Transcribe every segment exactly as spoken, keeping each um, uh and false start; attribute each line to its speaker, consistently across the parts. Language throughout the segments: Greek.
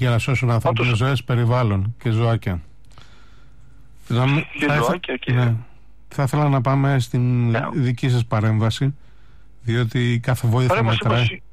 Speaker 1: για να σώσουν ανθρώπινες ζωές, περιβάλλον και ζωάκια. Να μην...
Speaker 2: Και
Speaker 1: θα
Speaker 2: ζωάκια και...
Speaker 1: Ναι. Θα ήθελα να πάμε στην yeah. δική σας παρέμβαση, διότι κάθε βοήθεια μετράει.
Speaker 2: Μας...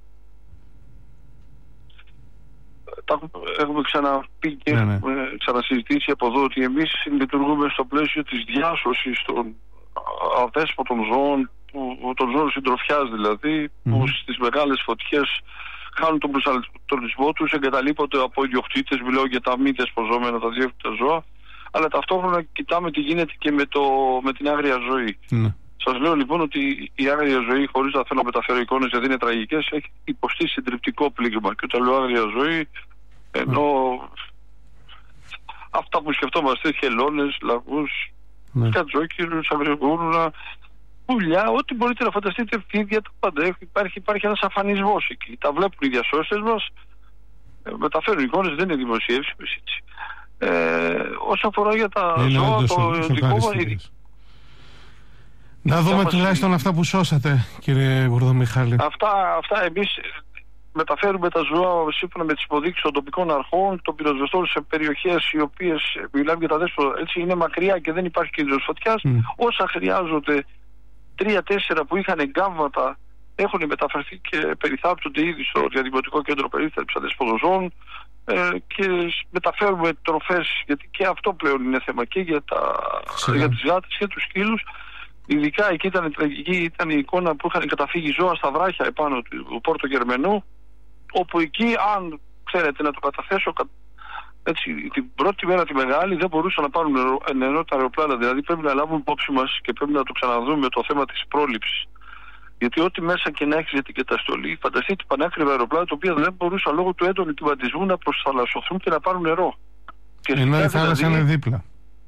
Speaker 2: Τα έχουμε ξαναπεί και ναι, ναι. έχουμε ξανασυζητήσει από εδώ ότι εμείς λειτουργούμε στο πλαίσιο της διάσωσης των αδέσποτων ζώων, που, των ζώων συντροφιάς δηλαδή, mm-hmm. που στις μεγάλες φωτιές χάνουν τον προσανατολισμό τους, εγκαταλείπονται από ιδιοκτήτες, μιλάω για τα μη δεσποζόμενα, τα διεύθυντα ζώα, αλλά ταυτόχρονα κοιτάμε τι γίνεται και με, το, με την άγρια ζωή. Mm. Σας λέω λοιπόν ότι η άγρια ζωή, χωρίς να θέλω να μεταφέρω εικόνες γιατί είναι τραγικές, έχει υποστεί συντριπτικό πλήγμα. Και όταν λέω άγρια ζωή, ενώ mm. αυτά που σκεφτόμαστε, χελώνες, λαγούς, mm. κατζόκυρους, αγριογούρουνα, πουλιά, ό,τι μπορείτε να φανταστείτε, φίδια, τα πάντα. Υπάρχει, υπάρχει ένας αφανισμός εκεί. Τα βλέπουν οι διασώστες μας, ε, μεταφέρουν εικόνες, δεν είναι δημοσιεύσεις έτσι. Ε, όσον αφορά για τα είναι ζώα, το δικό μας...
Speaker 1: Να δούμε τουλάχιστον αυτά που σώσατε, κύριε Γουρδομιχάλη.
Speaker 2: Αυτά, αυτά εμείς μεταφέρουμε τα ζώα σύμφωνα με τις υποδείξεις των τοπικών αρχών, των πυροσβεστών σε περιοχές οι οποίες, μιλάμε για τα δέσποτα, έτσι είναι μακριά και δεν υπάρχει κίνδυνος φωτιάς. Mm. Όσα χρειάζονται, τρία-τέσσερα που είχαν εγκάμματα, έχουν μεταφερθεί και περιθάπτονται ήδη στο Διαδημοτικό Κέντρο Περίθαλψης Αδεσποτοζώων. Ε, και μεταφέρουμε τροφές, γιατί και αυτό πλέον είναι θέμα και για, τα, για τις γάτες και τους σκύλους. Ειδικά εκεί ήταν τραγική, ήταν η εικόνα που είχαν καταφύγει ζώα στα βράχια επάνω του Πόρτο Γερμενού, όπου εκεί, αν ξέρετε να το καταθέσω, έτσι, την πρώτη μέρα τη μεγάλη δεν μπορούσαν να πάρουν νερό, νερό τα αεροπλάνα. Δηλαδή πρέπει να λάβουμε υπόψη μας και πρέπει να το ξαναδούμε το θέμα της πρόληψης. Γιατί ό,τι μέσα και να έχει για την καταστολή, φανταστείτε πανάκριβα αεροπλάνα τα οποία δεν μπορούσαν λόγω του έντονου κυβαντισμού να προσθαλασσωθούν και να πάρουν νερό.
Speaker 1: Ενώ η θάλασσα είναι δίπλα.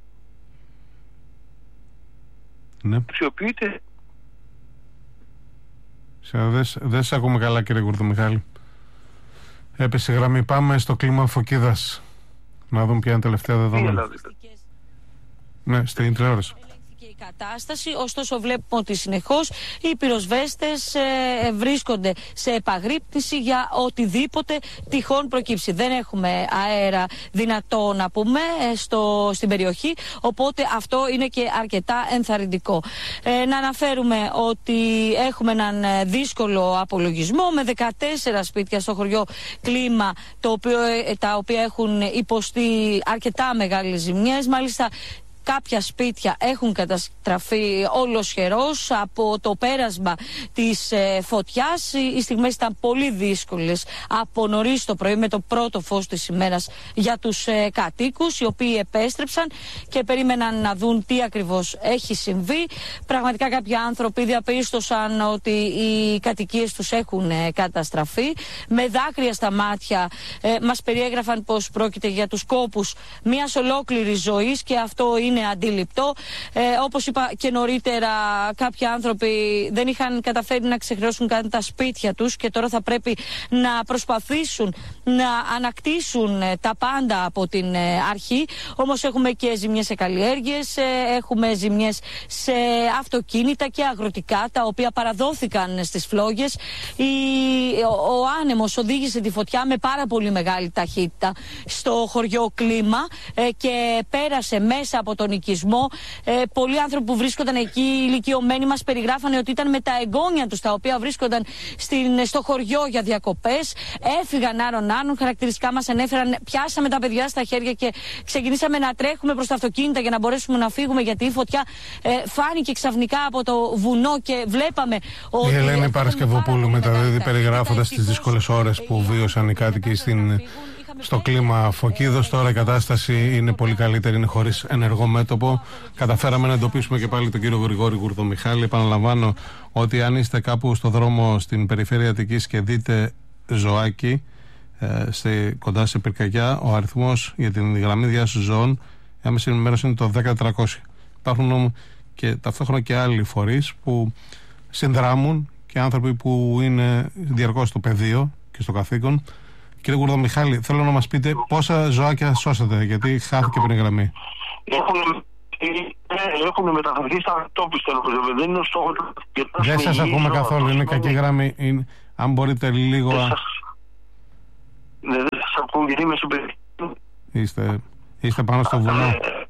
Speaker 1: Ναι.
Speaker 2: Αξιοποιείται.
Speaker 1: Δεν σε ακούμε καλά, κύριε Γουρδομιχάλη. Έπεσε γραμμή. Πάμε στο κλίμα Φωκίδας. Να δούμε ποια είναι τελευταία δεδομένα. Ναι, στην τηλεόραση.
Speaker 3: Η κατάσταση, ωστόσο βλέπουμε ότι συνεχώς οι πυροσβέστες ε, βρίσκονται σε επαγρύπνηση για οτιδήποτε τυχόν προκύψει. Δεν έχουμε αέρα δυνατό να πούμε στο, στην περιοχή, οπότε αυτό είναι και αρκετά ενθαρρυντικό. Ε, να αναφέρουμε ότι έχουμε έναν δύσκολο απολογισμό με δεκατέσσερα σπίτια στο χωριό Κλίμα, το οποίο, τα οποία έχουν υποστεί αρκετά μεγάλες ζημιές. Μάλιστα, κάποια σπίτια έχουν καταστραφεί ολοσχερώς από το πέρασμα της ε, φωτιάς. Οι στιγμές ήταν πολύ δύσκολες από νωρίς το πρωί με το πρώτο φως της ημέρας για τους ε, κατοίκους, οι οποίοι επέστρεψαν και περίμεναν να δουν τι ακριβώς έχει συμβεί. Πραγματικά κάποιοι άνθρωποι διαπίστωσαν ότι οι κατοικίες τους έχουν ε, καταστραφεί. Με δάκρυα στα μάτια ε, μας περιέγραφαν πως πρόκειται για τους κόπους μιας ολόκληρης ζωής και αυτό είναι είναι αντιληπτό. Ε, όπως είπα και νωρίτερα, κάποιοι άνθρωποι δεν είχαν καταφέρει να ξεχρεώσουν καν τα σπίτια τους και τώρα θα πρέπει να προσπαθήσουν να ανακτήσουν τα πάντα από την αρχή. Όμως έχουμε και ζημιές σε καλλιέργειες, έχουμε ζημιές σε αυτοκίνητα και αγροτικά, τα οποία παραδόθηκαν στις φλόγες. Η, ο, ο άνεμος οδήγησε τη φωτιά με πάρα πολύ μεγάλη ταχύτητα στο χωριό Κλίμα ε, και πέρασε μέσα από τον οικισμό. Ε, πολλοί άνθρωποι που βρίσκονταν εκεί, ηλικιωμένοι, μας περιγράφανε ότι ήταν με τα εγγόνια τους, τα οποία βρίσκονταν στην, στο χωριό για διακοπές. Έφυγαν άρον-άρον, χαρακτηριστικά μας ανέφεραν, πιάσαμε τα παιδιά στα χέρια και ξεκινήσαμε να τρέχουμε προς τα αυτοκίνητα για να μπορέσουμε να φύγουμε, γιατί η φωτιά ε, φάνηκε ξαφνικά από το βουνό και βλέπαμε ότι...
Speaker 1: Η Ελένη Παρασκευοπούλου μεταδίδει περιγράφοντας τις δύσκολες ώρες που βίωσαν οι κάτοικοι στην... στο Κλίμα Φωκίδος. Τώρα η κατάσταση είναι πολύ καλύτερη, είναι χωρίς ενεργό μέτωπο. Καταφέραμε να εντοπίσουμε και πάλι τον κύριο Γρηγόρη Γουρδομιχάλη. Επαναλαμβάνω ότι αν είστε κάπου στο δρόμο στην περιφέρεια Αττικής και δείτε ζωάκι ε, σε, κοντά σε πυρκαγιά, ο αριθμός για την γραμμή διάσωσης ζώων, η άμεση ενημέρωση είναι το δέκα τριακόσια. Υπάρχουν όμως και ταυτόχρονα και άλλοι φορείς που συνδράμουν και άνθρωποι που είναι διαρκώς στο πεδίο και στο καθήκον. Κύριε Γουρδομιχάλη, θέλω να μας πείτε πόσα ζωάκια σώσατε, γιατί χάθηκε πριν η γραμμή.
Speaker 2: Έχουν, έχουν μεταφερθεί στα τόπιστα, δεν είναι ο στόχος.
Speaker 1: Δεν σας ακούμε καθόλου, είναι κακή γραμμή. Είναι, αν μπορείτε λίγο...
Speaker 2: Δεν σας, δεν σας ακούω. είμαι στην περιοχή.
Speaker 1: Είστε, είστε πάνω στο βουνό.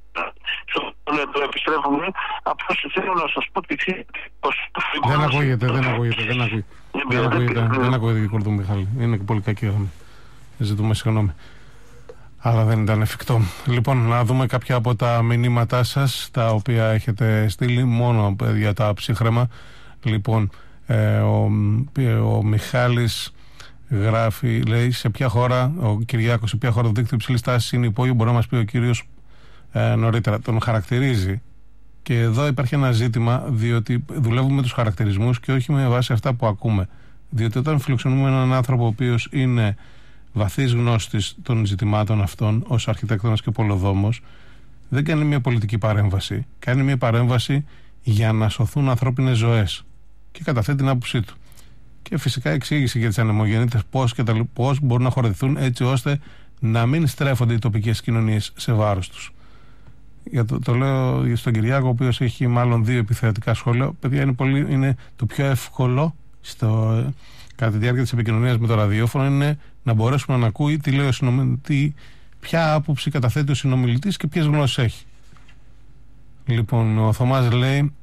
Speaker 2: Ναι, το επιστρέφουμε. Απλώς θέλω να σας πω ότι
Speaker 1: δεν ακούγεται, δεν ακούγεται, δεν ακούγεται. Δεν ακούγεται, δεν ακούγεται και Κουρδού Μιχάλη. Είναι και πολύ κακή γραμμή. Ζητούμε συγγνώμη. Αλλά δεν ήταν εφικτό. Λοιπόν, να δούμε κάποια από τα μηνύματά σας, τα οποία έχετε στείλει, μόνο για τα ψύχρεμα. Λοιπόν, ε, ο, ο Μιχάλης γράφει, λέει, σε ποια χώρα, ο Κυριάκος, σε ποια χώρα το δίκτυο υψηλής τάσης είναι υπόγειο, μπορεί να μας πει ο κύριος ε, νωρίτερα. Τον χαρακτηρίζει. Και εδώ υπάρχει ένα ζήτημα, διότι δουλεύουμε με τους χαρακτηρισμούς και όχι με βάση αυτά που ακούμε. Διότι όταν φιλοξενούμε έναν άνθρωπο ο οποίος είναι βαθύς γνώστης των ζητημάτων αυτών, ως αρχιτέκτονας και πολεοδόμος, δεν κάνει μια πολιτική παρέμβαση. Κάνει μια παρέμβαση για να σωθούν ανθρώπινες ζωές. Και καταθέτει την άποψή του. Και φυσικά εξήγησε για τις ανεμογεννήτες πώς, και τα, πώς μπορούν να χορηγηθούν έτσι ώστε να μην στρέφονται οι τοπικές κοινωνίες σε βάρος τους. Για το, το λέω στον Κυριάκο, ο οποίος έχει μάλλον δύο επιθετικά σχόλια. Παιδιά, είναι, πολύ, είναι το πιο εύκολο στο, κατά τη διάρκεια της επικοινωνίας με το ραδιόφωνο, είναι να μπορέσουμε να ακούει τι λέει ο συνομιλητής, ποια άποψη καταθέτει ο συνομιλητής και ποιες γνώσεις έχει. Λοιπόν, ο Θωμάς λέει,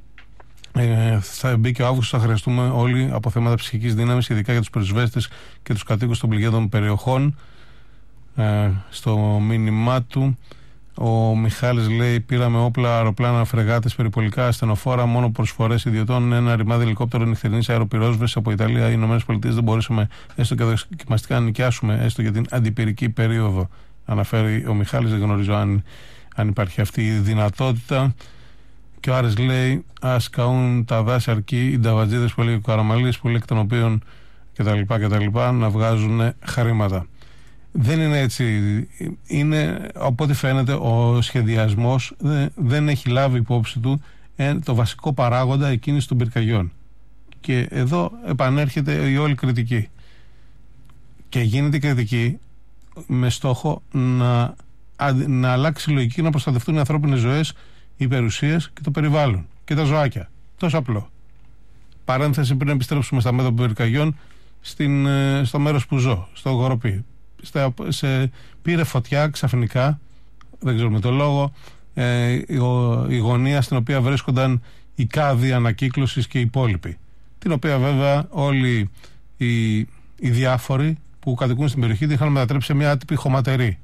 Speaker 1: ε, θα μπει και ο Αύγουστος, θα χρειαστούμε όλοι από θέματα ψυχικής δύναμης, ειδικά για τους πυροσβέστες και τους κατοίκους των πληγέντων περιοχών. Ε, στο μήνυμά του ο Μιχάλης λέει, πήραμε όπλα, αεροπλάνα, φρεγάτες, περιπολικά, ασθενοφόρα, μόνο προσφορές ιδιωτών, ένα ρημάδι ελικόπτερο νυχτερινής αεροπυρόσβεσης από Ιταλία ή Ηνωμένες Πολιτείες. Δεν μπορούσαμε έστω και δοκιμαστικά να νοικιάσουμε, έστω για την αντιπυρική περίοδο. Αναφέρει ο Μιχάλης, δεν γνωρίζω αν, αν υπάρχει αυτή η δυνατότητα. Και ο Άρης λέει, ας καούν τα δάση αρκεί οι νταβατζίδες που λέει ο Καραμαλής, πολλοί εκ των οποίων κτλ. Να βγάζουν χρήματα. Δεν είναι έτσι. Είναι, από ό,τι φαίνεται, ο σχεδιασμός δεν έχει λάβει υπόψη του το βασικό παράγοντα εκείνης των πυρκαγιών. Και εδώ επανέρχεται η όλη κριτική. Και γίνεται η κριτική με στόχο να, να αλλάξει η λογική, να προστατευτούν οι ανθρώπινες ζωές, οι περιουσίες και το περιβάλλον και τα ζωάκια. Τόσο απλό. Παρένθεση πριν επιστρέψουμε στα μέτωπα πυρκαγιών, στην, στο μέρος που ζω, στο Γοροπή. Σε πήρε φωτιά ξαφνικά, δεν ξέρουμε το λόγο, ε, η γωνία στην οποία βρίσκονταν οι κάδοι ανακύκλωσης και οι υπόλοιποι, την οποία βέβαια όλοι οι, οι διάφοροι που κατοικούν στην περιοχή την είχαν μετατρέψει σε μια άτυπη χωματερή.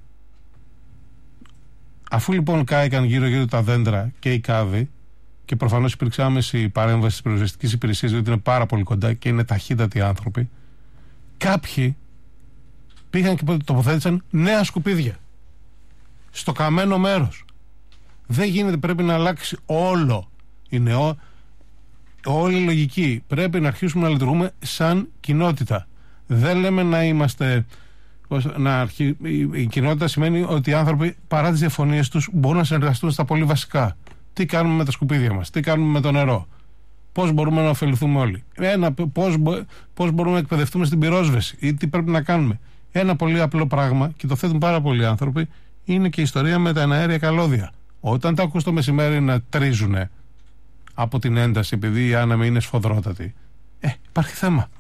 Speaker 1: Αφού λοιπόν κάηκαν γύρω γύρω τα δέντρα και οι κάδοι, και προφανώς υπήρξε άμεση παρέμβαση της πυροσβεστικής υπηρεσίας, διότι είναι πάρα πολύ κοντά και είναι ταχύτατοι άνθρωποι, κάποιοι πήγαν και τοποθέτησαν νέα σκουπίδια στο καμένο μέρος. Δεν γίνεται, πρέπει να αλλάξει όλο η νεό, όλη η λογική. Πρέπει να αρχίσουμε να λειτουργούμε σαν κοινότητα. Δεν λέμε να είμαστε να αρχί, η, η κοινότητα σημαίνει ότι οι άνθρωποι παρά τις διαφωνίες τους μπορούν να συνεργαστούν στα πολύ βασικά. Τι κάνουμε με τα σκουπίδια μας, τι κάνουμε με το νερό, πώς μπορούμε να ωφεληθούμε όλοι, Ένα, πώς, πώς μπορούμε να εκπαιδευτούμε στην πυρόσβεση ή τι πρέπει να κάνουμε. Ένα πολύ απλό πράγμα, και το θέτουν πάρα πολλοί άνθρωποι, είναι και η ιστορία με τα εναέρια καλώδια. Όταν τα ακούς το μεσημέρι να τρίζουνε από την ένταση, επειδή η άνεμη είναι σφοδρότατη, ε, υπάρχει θέμα.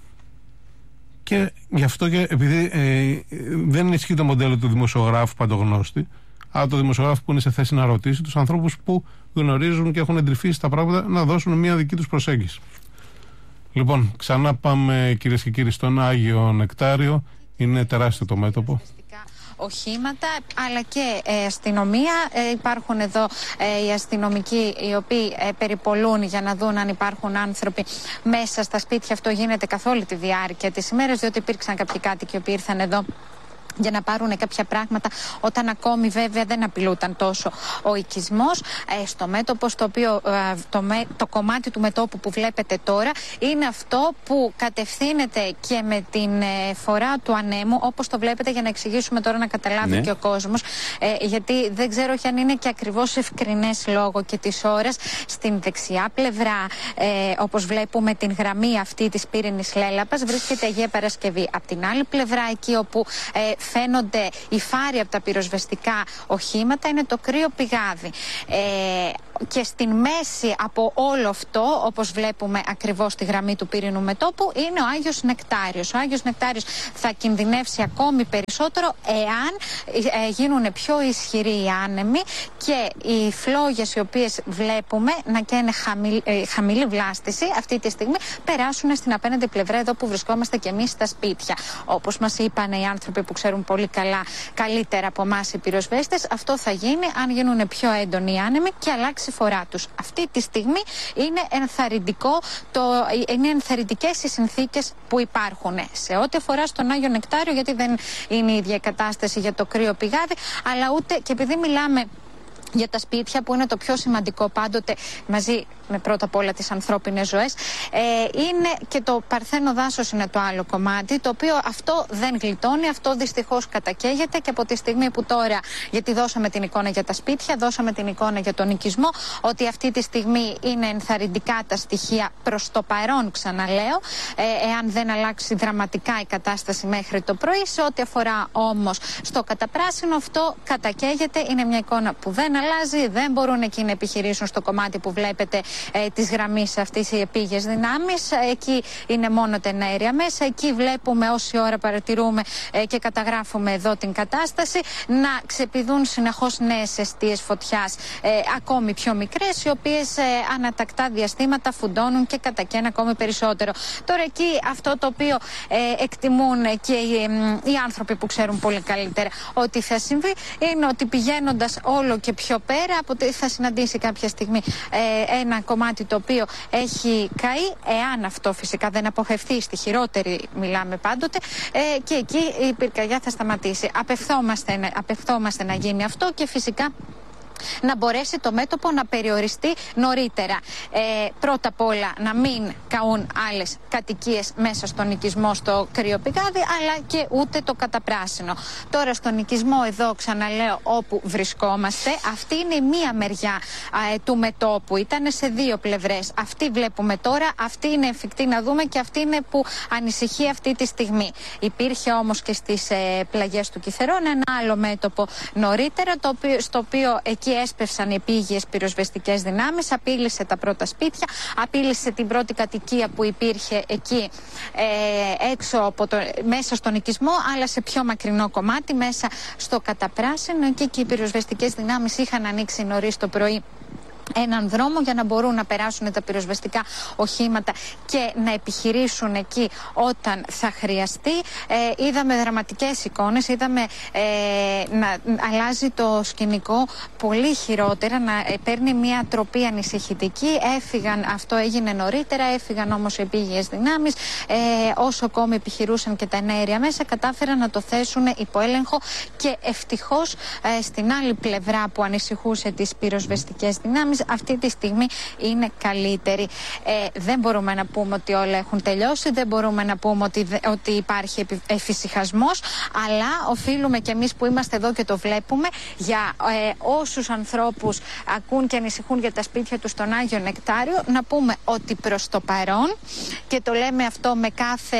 Speaker 1: Και γι' αυτό, και επειδή ε, δεν ισχύει το μοντέλο του δημοσιογράφου παντογνώστη, αλλά το δημοσιογράφου που είναι σε θέση να ρωτήσει τους ανθρώπους που γνωρίζουν και έχουν εντρυφήσει τα πράγματα, να δώσουν μια δική τους προσέγγιση. Λοιπόν, ξανά πάμε, κυρίες και κύριοι, στον Άγιο Νεκτάριο. Είναι τεράστιο το μέτωπο.
Speaker 4: Οχήματα αλλά και ε, αστυνομία. Ε, υπάρχουν εδώ ε, οι αστυνομικοί οι οποίοι ε, περιπολούν για να δουν αν υπάρχουν άνθρωποι μέσα στα σπίτια. Αυτό γίνεται καθ' όλη τη διάρκεια της ημέρας, διότι υπήρξαν κάποιοι κάτοικοι οι οποίοι ήρθαν εδώ για να πάρουν κάποια πράγματα, όταν ακόμη βέβαια δεν απειλούταν τόσο ο οικισμός. Ε, στο μέτωπο, στο οποίο ε, το, με, το κομμάτι του μετώπου που βλέπετε τώρα είναι αυτό που κατευθύνεται και με την ε, φορά του ανέμου, όπως το βλέπετε, για να εξηγήσουμε τώρα, να καταλάβει ναι. και ο κόσμος, ε, γιατί δεν ξέρω όχι αν είναι και ακριβώς ευκρινές λόγω και της ώρας. Στην δεξιά πλευρά, ε, όπως βλέπουμε την γραμμή αυτή της πύρινης λέλαπας, βρίσκεται η Αγία Παρασκευή. Απ' την άλλη πλευρά, εκεί όπου ε, φαίνονται οι φάροι από τα πυροσβεστικά οχήματα, είναι το κρύο πηγάδι. Ε, Και στην μέση από όλο αυτό, όπως βλέπουμε ακριβώς στη γραμμή του πύρινου μετώπου, είναι ο Άγιος Νεκτάριος. Ο Άγιος Νεκτάριος θα κινδυνεύσει ακόμη περισσότερο εάν ε, γίνουν πιο ισχυροί οι άνεμοι και οι φλόγες οι οποίες βλέπουμε να καίνε χαμηλή, ε, χαμηλή βλάστηση αυτή τη στιγμή περάσουν στην απέναντι πλευρά εδώ που βρισκόμαστε και εμείς στα σπίτια. Όπως μας είπαν οι άνθρωποι που ξέρουν πολύ καλά, καλύτερα από εμάς οι πυροσβέστες, αυτό θα γίνει αν γίνουν πιο έντονοι οι άνεμοι και αλλάξει η φορά τους. Αυτή τη στιγμή είναι ενθαρρυντικό, το, είναι ενθαρρυντικές οι συνθήκες που υπάρχουν σε ό,τι αφορά στον Άγιο Νεκτάριο, γιατί δεν είναι η ίδια κατάσταση για το κρύο πηγάδι, αλλά ούτε και επειδή μιλάμε για τα σπίτια που είναι το πιο σημαντικό πάντοτε μαζί με πρώτα απ' όλα τις ανθρώπινες ζωές, ε, είναι και το παρθένο δάσος είναι το άλλο κομμάτι, το οποίο αυτό δεν γλιτώνει, αυτό δυστυχώς κατακαίγεται και από τη στιγμή που τώρα, γιατί δώσαμε την εικόνα για τα σπίτια, δώσαμε την εικόνα για τον οικισμό, ότι αυτή τη στιγμή είναι ενθαρρυντικά τα στοιχεία προς το παρόν, ξαναλέω, ε, εάν δεν αλλάξει δραματικά η κατάσταση μέχρι το πρωί. Σε ό,τι αφορά όμως στο καταπράσινο, αυτό κατακαίγεται, είναι μια εικόνα που δεν αλλάζει, δεν μπορούν εκεί να επιχειρήσουν στο κομμάτι που βλέπετε ε, της γραμμής αυτής οι επίγειες δυνάμεις. Εκεί είναι μόνο τα εναέρια μέσα. Εκεί βλέπουμε όση ώρα παρατηρούμε ε, και καταγράφουμε εδώ την κατάσταση να ξεπηδούν συνεχώς νέες εστίες φωτιάς, ε, ακόμη πιο μικρές, οι οποίες ε, ανατακτά διαστήματα φουντώνουν και κατακαίνουν ακόμη περισσότερο. Τώρα εκεί αυτό το οποίο ε, εκτιμούν και οι, ε, οι άνθρωποι που ξέρουν πολύ καλύτερα ότι θα συμβεί είναι ότι πηγαίνοντας όλο και πιο πέρα, από ότι θα συναντήσει κάποια στιγμή ε, ένα κομμάτι το οποίο έχει καεί, εάν αυτό φυσικά δεν αποφευθεί, στη χειρότερη μιλάμε πάντοτε, ε, και εκεί η πυρκαγιά θα σταματήσει. Απευθόμαστε, απευθόμαστε να γίνει αυτό και φυσικά να μπορέσει το μέτωπο να περιοριστεί νωρίτερα. Ε, πρώτα απ' όλα να μην καούν άλλες κατοικίες μέσα στον οικισμό στο κρύο πηγάδι, αλλά και ούτε το καταπράσινο. Τώρα στον οικισμό εδώ, ξαναλέω, όπου βρισκόμαστε, αυτή είναι η μία μεριά ε, του μετώπου. Ήταν σε δύο πλευρές. Αυτή βλέπουμε τώρα, αυτή είναι εφικτή να δούμε και αυτή είναι που ανησυχεί αυτή τη στιγμή. Υπήρχε όμως και στις ε, πλαγιές του Κιθερών ένα άλλο μέτωπο νωρίτερα, το οποίο, στο οποίο εκεί έσπευσαν οι επίγειες πυροσβεστικές δυνάμεις, απείλησε τα πρώτα σπίτια, απείλησε την πρώτη κατοικία που υπήρχε εκεί ε, έξω από το, μέσα στον οικισμό, αλλά σε πιο μακρινό κομμάτι, μέσα στο καταπράσινο, και εκεί οι πυροσβεστικές δυνάμεις είχαν ανοίξει νωρίς το πρωί έναν δρόμο για να μπορούν να περάσουν τα πυροσβεστικά οχήματα και να επιχειρήσουν εκεί όταν θα χρειαστεί. Ε, είδαμε δραματικές εικόνες, είδαμε ε, να αλλάζει το σκηνικό πολύ χειρότερα, να ε, παίρνει μια τροπή ανησυχητική. Έφυγαν, αυτό έγινε νωρίτερα, έφυγαν όμως οι επίγειες δυνάμεις. Ε, όσο ακόμη επιχειρούσαν και τα εναέρια μέσα, κατάφεραν να το θέσουν υπό έλεγχο και ευτυχώς ε, στην άλλη πλευρά που ανησυχούσε τις πυροσβεστικές δυνάμεις, αυτή τη στιγμή είναι καλύτερη. Ε, δεν μπορούμε να πούμε ότι όλα έχουν τελειώσει, δεν μπορούμε να πούμε ότι, ότι υπάρχει εφησυχασμός, αλλά οφείλουμε κι εμείς που είμαστε εδώ και το βλέπουμε, για ε, όσους ανθρώπους ακούν και ανησυχούν για τα σπίτια τους στον Άγιο Νεκτάριο, να πούμε ότι προς το παρόν, και το λέμε αυτό με κάθε,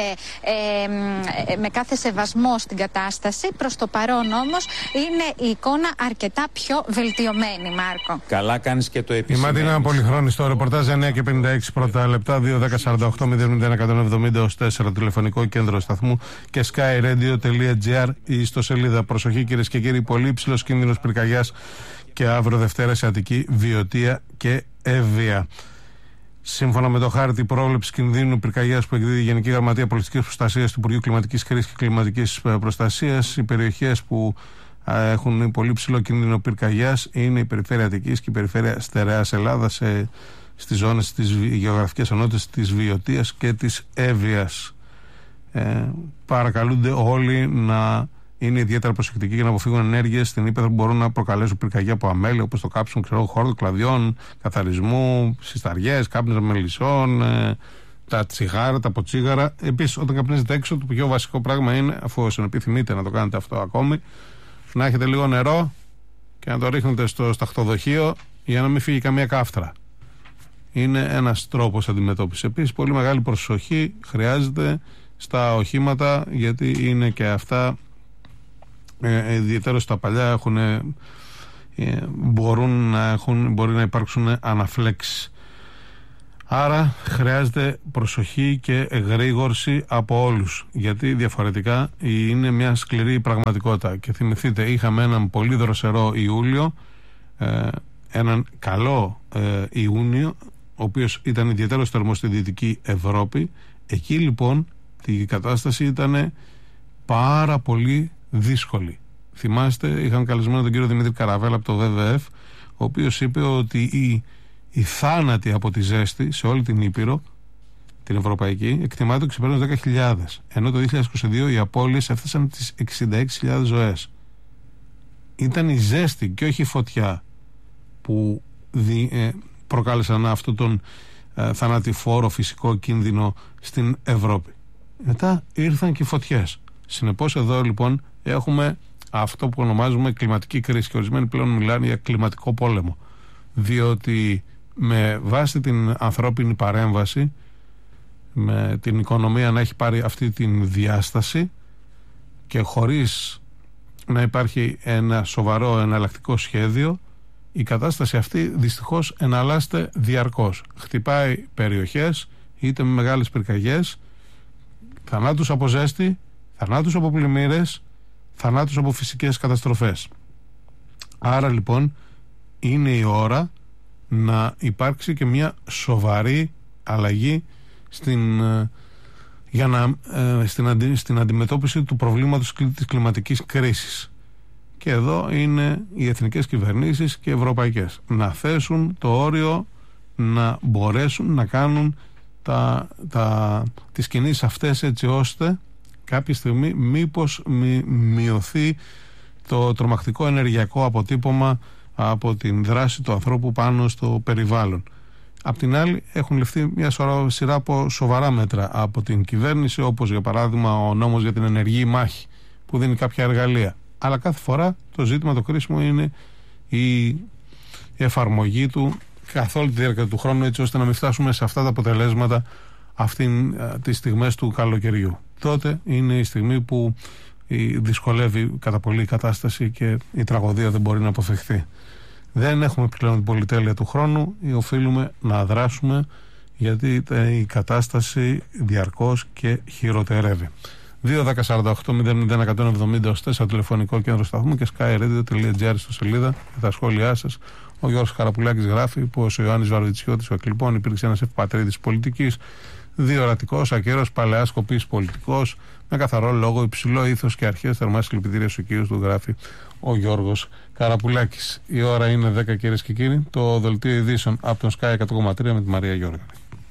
Speaker 4: ε, με κάθε σεβασμό στην κατάσταση, προς το παρόν όμως είναι η εικόνα αρκετά πιο βελτιωμένη, Μάρκο.
Speaker 5: Καλά κάνεις και το
Speaker 1: η Μαντίνα Πολυχρόνη στο ρεπορτάζ εννιά και πενήντα έξι πρώτα λεπτά, δύο δέκα σαράντα οκτώ μηδέν μηδέν εκατόν εβδομήντα έως τέσσερα τηλεφωνικό κέντρο σταθμού και skyradio.gr η ιστοσελίδα. Προσοχή κυρίες και κύριοι, πολύ υψηλός κίνδυνος πυρκαγιάς και αύριο Δευτέρα σε Αττική, Βιωτία και Εύβοια. Σύμφωνα με το χάρτη πρόβλεψης κινδύνου πυρκαγιάς που εκδίδει η Γενική Γραμματεία Πολιτικής Προστασίας του Υπουργείου Κλιματικής Κρίσης και Κλιματικής Προστασίας, οι περιοχές που έχουν πολύ ψηλό κίνδυνο πυρκαγιάς είναι η περιφέρεια Αττικής και η περιφέρεια Στερεάς Ελλάδας, σε, στις ζώνες της γεωγραφικές ενότητες της Βιωτίας και της Εύβοιας. Ε, παρακαλούνται όλοι να είναι ιδιαίτερα προσεκτικοί για να αποφύγουν ενέργειες στην ύπαιθρο που μπορούν να προκαλέσουν πυρκαγιά από αμέλεια, όπως το κάψιμο ξέρω, χόρτο, κλαδιών, καθαρισμού, συσταριές, κάπνιζα μελισσών, ε, τα τσιγάρα, τα ποτσίγαρα. Επίσης, όταν καπνίζετε έξω, το πιο βασικό πράγμα είναι, αφού επιθυμείτε να το κάνετε αυτό ακόμη, να έχετε λίγο νερό και να το ρίχνετε στο σταχτοδοχείο για να μην φύγει καμία κάφτρα. Είναι ένας τρόπος αντιμετώπισης. Επίσης, πολύ μεγάλη προσοχή χρειάζεται στα οχήματα, γιατί είναι και αυτά, ε, ιδιαίτερα στα παλιά, έχουν ε, μπορούν να έχουν, μπορεί να υπάρξουν αναφλέξεις. Άρα χρειάζεται προσοχή και εγρήγορση από όλους, γιατί διαφορετικά είναι μια σκληρή πραγματικότητα. Και θυμηθείτε, είχαμε έναν πολύ δροσερό Ιούλιο, ε, έναν καλό ε, Ιούνιο, ο οποίος ήταν ιδιαίτερος θερμός στη Δυτική Ευρώπη. Εκεί λοιπόν η κατάσταση ήταν πάρα πολύ δύσκολη. Θυμάστε, είχαν καλεσμένο τον κύριο Δημήτρη Καραβέλα από το βι βι εφ, ο οποίος είπε ότι οι, οι θάνατοι από τη ζέστη σε όλη την Ήπειρο, την Ευρωπαϊκή, εκτιμάται ότι ξεπέρνουν δέκα χιλιάδες, ενώ το δύο χιλιάδες είκοσι δύο οι απώλειες έφτασαν τις εξήντα έξι χιλιάδες ζωές. Ήταν η ζέστη και όχι η φωτιά που δι, ε, προκάλεσαν αυτόν τον ε, θανατηφόρο φυσικό κίνδυνο στην Ευρώπη. Μετά ήρθαν και οι φωτιές. Συνεπώς εδώ λοιπόν έχουμε αυτό που ονομάζουμε κλιματική κρίση, και ορισμένοι πλέον μιλάνε για κλιματικό πόλεμο, διότι με βάση την ανθρώπινη παρέμβαση, με την οικονομία να έχει πάρει αυτή την διάσταση και χωρίς να υπάρχει ένα σοβαρό εναλλακτικό σχέδιο, η κατάσταση αυτή δυστυχώς εναλλάσσεται διαρκώς. Χτυπάει περιοχές είτε με μεγάλες πυρκαγιές, θανάτους από ζέστη, θανάτους από πλημμύρες, θανάτους από φυσικές καταστροφές. Άρα λοιπόν είναι η ώρα να υπάρξει και μια σοβαρή αλλαγή στην, για να, στην, αντι, στην αντιμετώπιση του προβλήματος της κλιματικής κρίσης. Και εδώ είναι οι εθνικές κυβερνήσεις και οι ευρωπαϊκές να θέσουν το όριο, να μπορέσουν να κάνουν τα, τα, τις κινήσεις αυτές, έτσι ώστε κάποια στιγμή μήπως μη, μειωθεί το τρομακτικό ενεργειακό αποτύπωμα από την δράση του ανθρώπου πάνω στο περιβάλλον. Απ' την άλλη έχουν ληφθεί μια σειρά από σοβαρά μέτρα από την κυβέρνηση, όπως για παράδειγμα ο νόμος για την ενεργή μάχη που δίνει κάποια εργαλεία. Αλλά κάθε φορά το ζήτημα το κρίσιμο είναι η εφαρμογή του καθ' όλη τη διάρκεια του χρόνου, έτσι ώστε να μην φτάσουμε σε αυτά τα αποτελέσματα αυτήν τις στιγμές του καλοκαιριού. Τότε είναι η στιγμή που δυσκολεύει κατά πολύ η κατάσταση και η τραγωδία δεν μπορεί να αποφευχθεί. Δεν έχουμε πλέον την πολυτέλεια του χρόνου, οφείλουμε να δράσουμε, γιατί η κατάσταση διαρκώς και χειροτερεύει. δύο δέκα σαράντα οκτώ μηδέν μηδέν εκατόν εβδομήντα τέσσερα τηλεφωνικό κέντρο σταθμού και skyradio.gr στο σελίδα για τα σχόλιά σας. Ο Γιώργος Καραπουλάκης γράφει πως ο Ιωάννης Βαρβιτσιώτης, ο εκλειπών, υπήρξε ένας ευπατρίδης πολιτικής, διορατικός, ακέρος, παλαιάς κοπής πολιτικός, με καθαρό λόγο, υψηλό ήθος και αρχές, θερμά συλληπιτήρια στους οικείους του, γράφει ο Γιώργος Καραπουλάκης. Η ώρα είναι δέκα, κυρίες και κύριοι. Το δελτίο ειδήσεων από τον Sky εκατό κόμμα τρία με τη Μαρία Γιώργα.